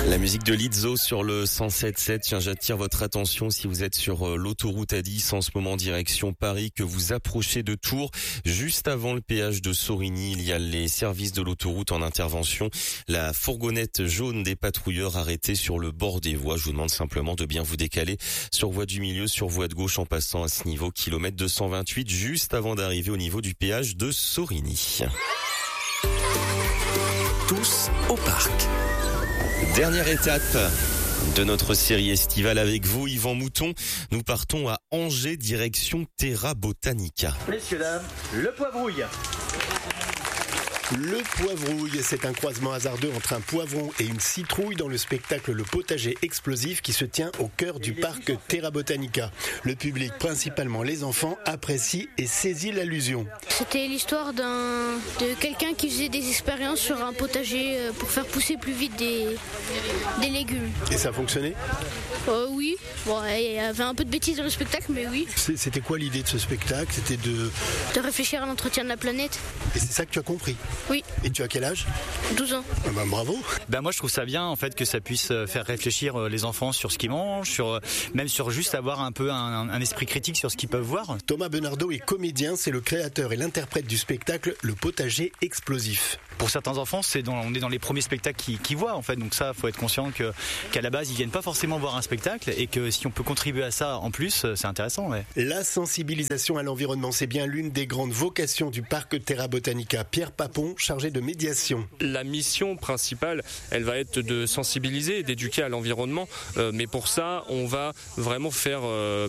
La musique de Lizzo sur le 107.7. Tiens, j'attire votre attention si vous êtes sur l'autoroute A10 en ce moment direction Paris, que vous approchez de Tours. Juste avant le péage de Sorigny, il y a les services de l'autoroute en intervention. La fourgonnette jaune des patrouilleurs arrêtée sur le bord des voies. Je vous demande simplement de bien vous décaler sur voie du milieu, sur voie de gauche en passant à ce niveau, kilomètre 228, juste avant d'arriver au niveau du péage de Sorigny. Tous au parc. Dernière étape de notre série estivale avec vous, Yvan Mouton. Nous partons à Angers, direction Terra Botanica. Messieurs, dames, le poivrouille. Le poivrouille, c'est un croisement hasardeux entre un poivron et une citrouille dans le spectacle Le Potager Explosif qui se tient au cœur du parc Terra Botanica. Le public, principalement les enfants, apprécie et saisit l'allusion. C'était l'histoire de quelqu'un qui faisait des expériences sur un potager pour faire pousser plus vite des légumes. Et ça fonctionnait ? Oui, bon, il y avait un peu de bêtises dans le spectacle, mais oui. C'était quoi l'idée de ce spectacle ? C'était de réfléchir à l'entretien de la planète. Et c'est ça que tu as compris ? Oui. Et tu as quel âge ? 12 ans. Ah ben, bravo. Moi je trouve ça bien en fait que ça puisse faire réfléchir les enfants sur ce qu'ils mangent, même sur juste avoir un peu un esprit critique sur ce qu'ils peuvent voir. Thomas Benardo est comédien, c'est le créateur et l'interprète du spectacle Le Potager Explosif. Pour certains enfants, on est dans les premiers spectacles qu'ils voient en fait, donc ça faut être conscient qu'à la base ils viennent pas forcément voir un spectacle et que si on peut contribuer à ça en plus, c'est intéressant. Ouais. La sensibilisation à l'environnement, c'est bien l'une des grandes vocations du parc Terra Botanica. Pierre Papon, chargé de médiation. La mission principale, elle va être de sensibiliser, d'éduquer à l'environnement, mais pour ça, on va vraiment faire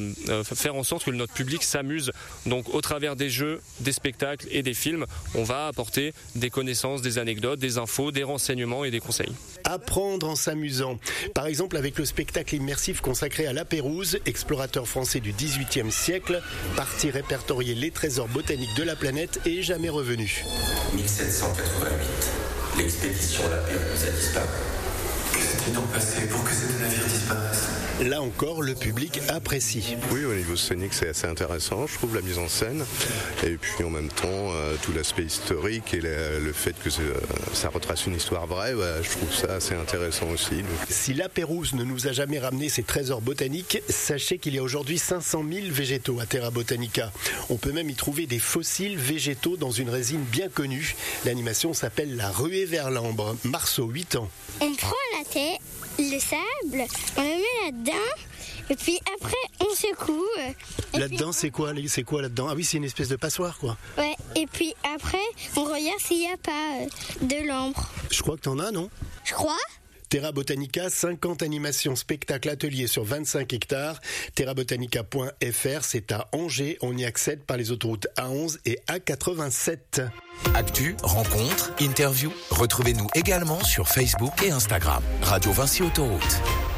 en sorte que notre public s'amuse. Donc au travers des jeux, des spectacles et des films, on va apporter des connaissances, des anecdotes, des infos, des renseignements et des conseils. Apprendre en s'amusant. Par exemple avec le spectacle immersif consacré à La Pérouse, explorateur français du XVIIIe siècle, parti répertorier les trésors botaniques de la planète et jamais revenu. 1788, l'expédition La Pérouse a disparu. Que s'est-il donc passé pour que ces deux navires disparaissent ? Là encore, le public apprécie. Oui, au niveau scénique, c'est assez intéressant, je trouve, la mise en scène. Et puis en même temps, tout l'aspect historique et le fait que ça retrace une histoire vraie, je trouve ça assez intéressant aussi. Donc. Si La Pérouse ne nous a jamais ramené ses trésors botaniques, sachez qu'il y a aujourd'hui 500 000 végétaux à Terra Botanica. On peut même y trouver des fossiles végétaux dans une résine bien connue. L'animation s'appelle La Ruée vers l'Ambre. Marceau, 8 ans. On prend la terre, le sable, on le met là-dedans, et puis après on secoue. Là-dedans, c'est quoi là-dedans ? Ah oui, c'est une espèce de passoire, quoi. Ouais, et puis après on regarde s'il n'y a pas de l'ambre. Je crois que t'en as, non ? Je crois. Terra Botanica, 50 animations, spectacles, ateliers sur 25 hectares. terrabotanica.fr, c'est à Angers. On y accède par les autoroutes A11 et A87. Actu, rencontres, interviews. Retrouvez-nous également sur Facebook et Instagram. Radio Vinci Autoroute.